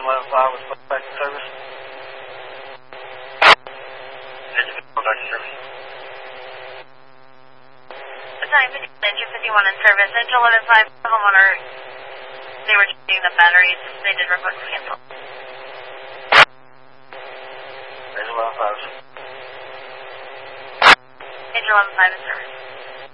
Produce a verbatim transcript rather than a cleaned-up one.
eleven five was put back in service. Engine fifty-one back in service. Time, engine fifty-one in service. Engine eleven five, the homeowner, they were changing the batteries. They did request to cancel. Engine eleven five. Engine eleven five in service.